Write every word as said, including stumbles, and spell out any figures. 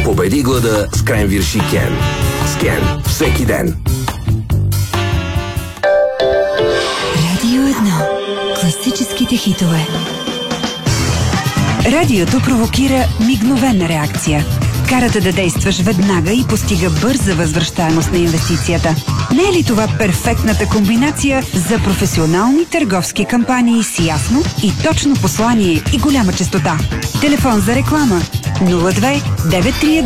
Победи глада с кренвирши Кен. С Кен всеки ден. Радио едно. Класическите хитове. Радиото провокира мигновена реакция. Карате да действаш веднага и постига бърза възвръщаемост на инвестицията. Не е ли това перфектната комбинация за професионални търговски кампании с ясно и точно послание и голяма честота? Телефон за реклама нула две девет три